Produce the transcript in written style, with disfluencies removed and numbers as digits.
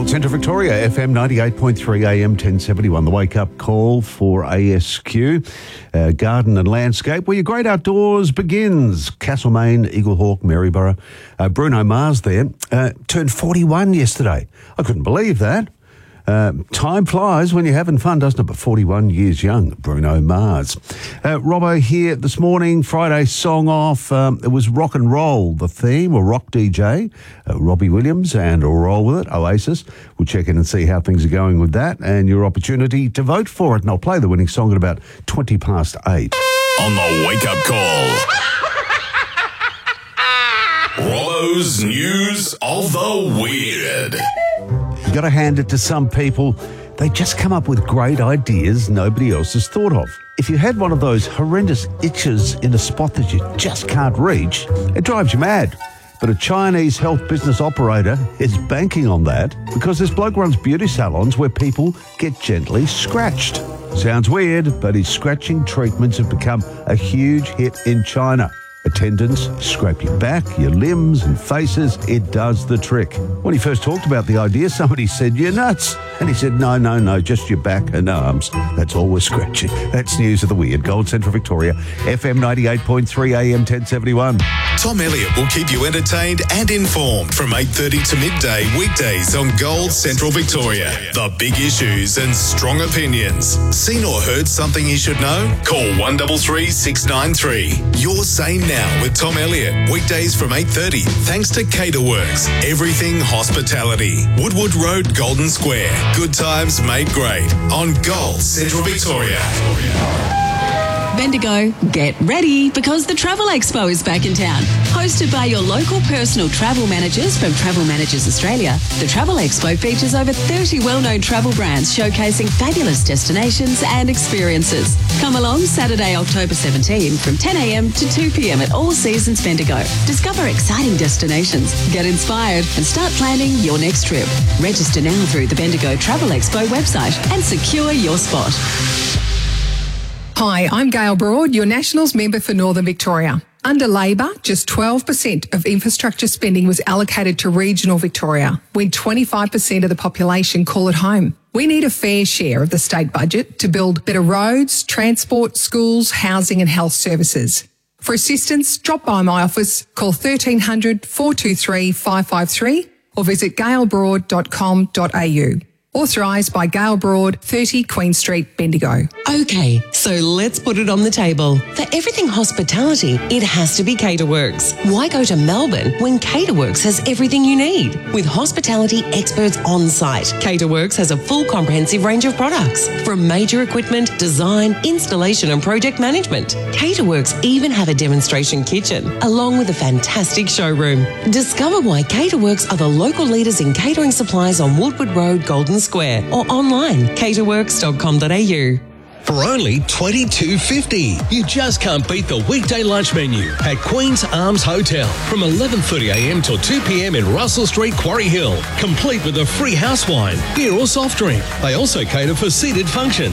Central Victoria, FM 98.3 AM 1071, the wake-up call for ASQ, Garden and Landscape, where your great outdoors begins. Castlemaine, Eaglehawk, Maryborough. Bruno Mars there turned 41 yesterday. I couldn't believe that. Time flies when you're having fun, doesn't it? But 41 years young, Bruno Mars. Robbo here this morning, Friday song off. It was Rock and Roll, the theme, or Rock DJ, Robbie Williams, and I'll Roll With It, Oasis. We'll check in and see how things are going with that and your opportunity to vote for it. And I'll play the winning song at about 8:20. On the wake-up call. Robbo's News of the Weird. You got to hand it to some people. They just come up with great ideas nobody else has thought of. If you had one of those horrendous itches in a spot that you just can't reach, it drives you mad. But a Chinese health business operator is banking on that because this bloke runs beauty salons where people get gently scratched. Sounds weird, but his scratching treatments have become a huge hit in China. Attendants scrape your back, your limbs and faces. It does the trick. When he first talked about the idea, somebody said, "You're nuts." And he said, no, just your back and arms. That's all we're scratching. That's News of the Weird. Gold Central Victoria, FM 98.3 AM 1071. Tom Elliott will keep you entertained and informed from 8:30 to midday weekdays on Gold Central Victoria. The big issues and strong opinions. Seen or heard something you should know? Call 133 693. Your Say Now with Tom Elliott. Weekdays from 8:30 thanks to Caterworks. Everything hospitality. Woodwood Road, Golden Square. Good times made great on Gold Central Victoria. Bendigo, get ready because the Travel Expo is back in town. Hosted by your local personal travel managers from Travel Managers Australia, the Travel Expo features over 30 well-known travel brands showcasing fabulous destinations and experiences. Come along Saturday, October 17 from 10 a.m. to 2 p.m. at All Seasons Bendigo. Discover exciting destinations, get inspired and start planning your next trip. Register now through the Bendigo Travel Expo website and secure your spot. Hi, I'm Gail Broad, your Nationals member for Northern Victoria. Under Labor, just 12% of infrastructure spending was allocated to regional Victoria, when 25% of the population call it home. We need a fair share of the state budget to build better roads, transport, schools, housing and health services. For assistance, drop by my office, call 1300 423 553 or visit gailbroad.com.au. Authorised by Gail Broad, 30 Queen Street, Bendigo. Okay, so let's put it on the table. For everything hospitality, it has to be Caterworks. Why go to Melbourne when Caterworks has everything you need? With hospitality experts on site, Caterworks has a full comprehensive range of products, from major equipment, design, installation and project management. Caterworks even have a demonstration kitchen, along with a fantastic showroom. Discover why Caterworks are the local leaders in catering supplies on Woodwood Road, Golden Square, or online, caterworks.com.au. For only $22.50. You just can't beat the weekday lunch menu at Queen's Arms Hotel from 11:30am till 2pm in Russell Street, Quarry Hill. Complete with a free house wine, beer or soft drink. They also cater for seated functions.